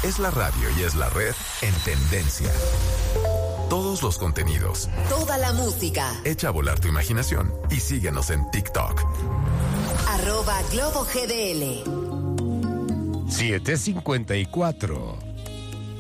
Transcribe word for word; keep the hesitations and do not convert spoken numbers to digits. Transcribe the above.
Es la radio y es la red en tendencia. Todos los contenidos. Toda la música. Echa a volar tu imaginación y síguenos en TikTok. Arroba Globo G D L. siete cincuenta y cuatro.